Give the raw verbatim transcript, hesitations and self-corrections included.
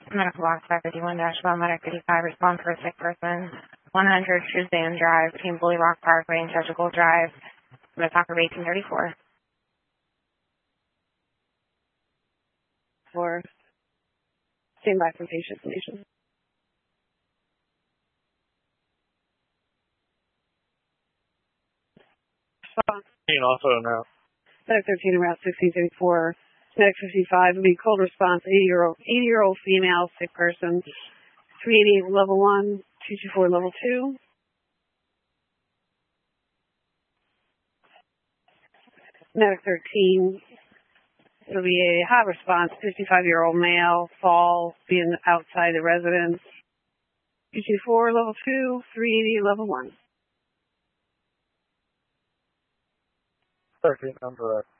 Medical box five fifty-one dash one, Medic fifty-five, respond for a sick person. one hundred Suzanne Drive, Team Bully Rock Parkway, and Surgical Drive, Minnetonka eighteen thirty-four. For stand by for patient information. Also now. Medic thirteen around sixteen thirty-four. Medic fifty-five would be cold response, eighty year old eighty year old female sick person. three eighty-eight level one, two two four level two. Medic thirteen, it'll be a hot response, fifty-five year old male, fall, being outside the residence. two two four level two, three eighty level one. thirteen, I'm direct.